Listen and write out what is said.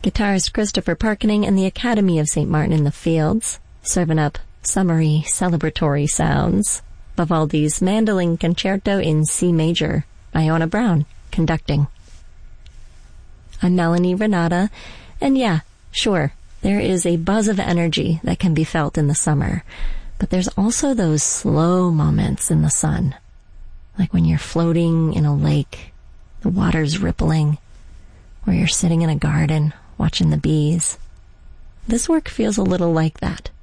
Guitarist Christopher Parkening and the Academy of St. Martin in the Fields, serving up summery, celebratory sounds. Vivaldi's Mandolin Concerto in C Major, Iona Brown, conducting. I'm Melanie Renata, and yeah, sure, there is a buzz of energy that can be felt in the summer, but there's also those slow moments in the sun, like when you're floating in a lake, the water's rippling, or you're sitting in a garden watching the bees. This work feels a little like that.